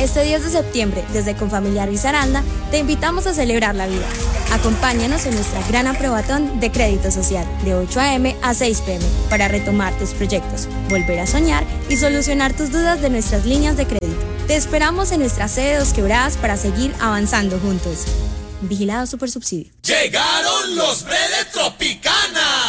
Este 10 de septiembre, desde Confamiliar Risaralda, te invitamos a celebrar la vida. Acompáñanos en nuestra gran aprobatón de crédito social, de 8 a.m. a 6 p.m., para retomar tus proyectos, volver a soñar y solucionar tus dudas de nuestras líneas de crédito. Te esperamos en nuestra sede Dos Quebradas para seguir avanzando juntos. Vigilado Supersubsidio. Llegaron los Bredes Tropicana.